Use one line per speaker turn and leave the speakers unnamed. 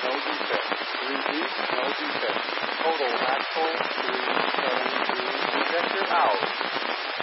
no defects. 3 deep, no defects. Total axle 373. Injector out.